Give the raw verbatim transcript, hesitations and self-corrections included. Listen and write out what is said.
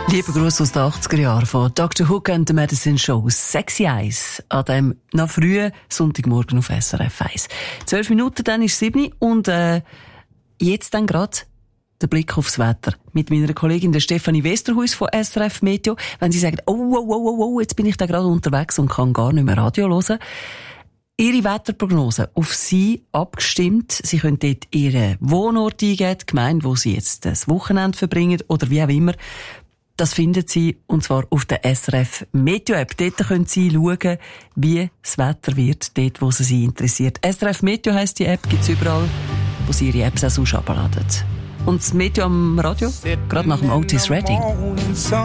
Liebe Grüße aus den achtziger Jahren von Doktor Hook and the Medicine Show. Sexy Eyes. An dem noch frühen Sonntagmorgen auf S R F eins. Zwölf Minuten, dann ist sieben und äh, jetzt dann gerade der Blick aufs Wetter mit meiner Kollegin der Stefanie Westerhuis von S R F Meteo. Wenn sie sagt, oh, oh, oh, oh, oh, jetzt bin ich da gerade unterwegs und kann gar nicht mehr Radio hören. Ihre Wetterprognose auf Sie abgestimmt. Sie können dort Ihren Wohnort eingeben, die Gemeinde, wo Sie jetzt das Wochenende verbringen oder wie auch immer. Das finden Sie, und zwar auf der S R F Meteo App. Dort können Sie schauen, wie das Wetter wird, dort, wo es Sie interessiert. S R F Meteo heisst die App, gibt's überall, wo Sie Ihre Apps auch herunterladen. Und das Meteo am Radio? Gerade nach dem Otis Redding.